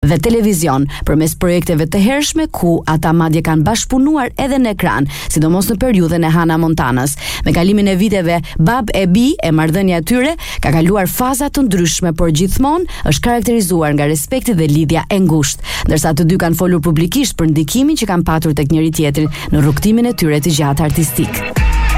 dhe televizion përmes projekteve të hershme ku ata madje kanë bashkëpunuar edhe në ekran, sidomos në periudhën e Hannah Montanës. Me kalimin e viteve, Bab e Bi e marrëdhënia e tyre ka kaluar faza të ndryshme, por gjithmonë është karakterizuar nga respekti dhe lidhja e ngushtë, ndërsa të dy kanë folur publikisht për ndikimin që kanë patur tek njëri tjetri në rrugtimin e tyre të gjatë artistik.